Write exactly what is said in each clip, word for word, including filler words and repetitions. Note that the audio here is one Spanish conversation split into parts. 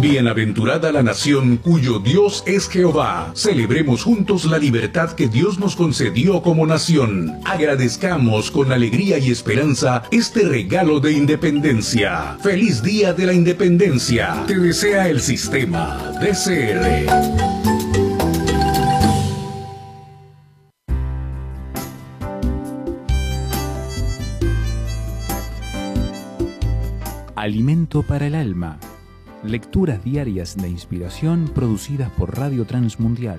Bienaventurada la nación cuyo Dios es Jehová. Celebremos juntos la libertad que Dios nos concedió como nación. Agradezcamos con alegría y esperanza este regalo de independencia. ¡Feliz Día de la Independencia! Te desea el sistema D C R. Alimento para el alma. Lecturas diarias de inspiración producidas por Radio Transmundial.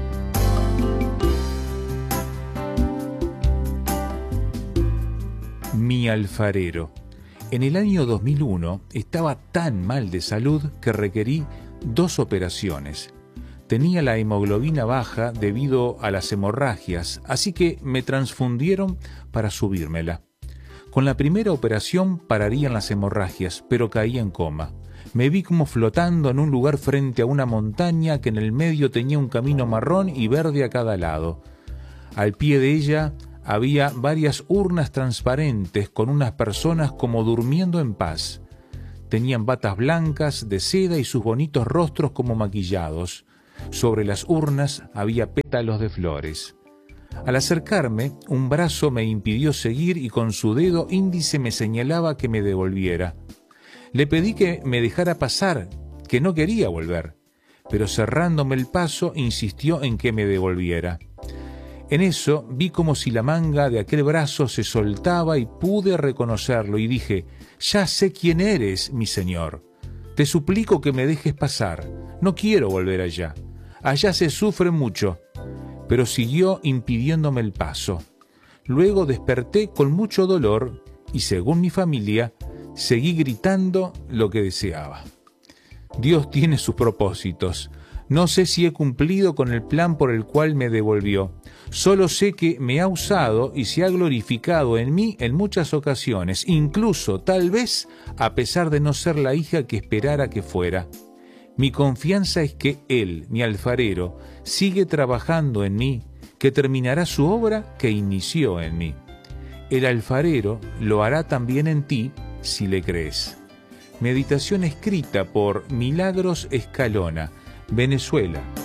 Mi alfarero. En el año dos mil uno estaba tan mal de salud que requerí dos operaciones. Tenía la hemoglobina baja debido a las hemorragias, así que me transfundieron para subírmela. Con la primera operación pararían las hemorragias, pero caí en coma. Me vi como flotando en un lugar frente a una montaña que en el medio tenía un camino marrón y verde a cada lado. Al pie de ella había varias urnas transparentes con unas personas como durmiendo en paz. Tenían batas blancas de seda y sus bonitos rostros como maquillados. Sobre las urnas había pétalos de flores. Al acercarme, un brazo me impidió seguir y con su dedo índice me señalaba que me devolviera. Le pedí que me dejara pasar, que no quería volver, pero cerrándome el paso insistió en que me devolviera. En eso vi como si la manga de aquel brazo se soltaba y pude reconocerlo y dije: «Ya sé quién eres, mi señor. Te suplico que me dejes pasar. No quiero volver allá. Allá se sufre mucho». Pero siguió impidiéndome el paso. Luego desperté con mucho dolor y, según mi familia, seguí gritando lo que deseaba. Dios tiene sus propósitos. No sé si he cumplido con el plan por el cual me devolvió. Solo sé que me ha usado y se ha glorificado en mí en muchas ocasiones, incluso, tal vez, a pesar de no ser la hija que esperara que fuera. Mi confianza es que Él, mi alfarero, sigue trabajando en mí, que terminará su obra que inició en mí. El alfarero lo hará también en ti, si le crees. Meditación escrita por Milagros Escalona, Venezuela,